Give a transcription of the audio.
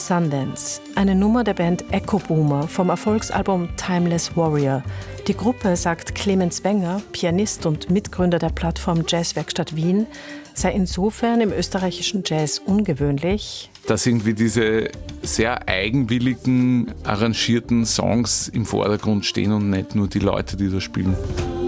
Sundance, eine Nummer der Band Echo Boomer vom Erfolgsalbum Timeless Warrior. Die Gruppe, sagt Clemens Wenger, Pianist und Mitgründer der Plattform Jazzwerkstatt Wien, sei insofern im österreichischen Jazz ungewöhnlich, dass irgendwie diese sehr eigenwilligen, arrangierten Songs im Vordergrund stehen und nicht nur die Leute, die da spielen.